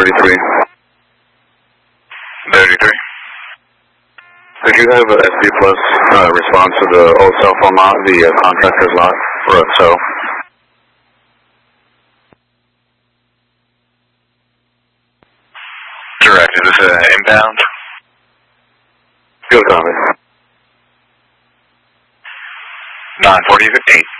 33. 33. Could you have a SP Plus response to the old cell phone lot, the contractor's lot for a tow? Direct, is this an inbound? Good comment. 940 15.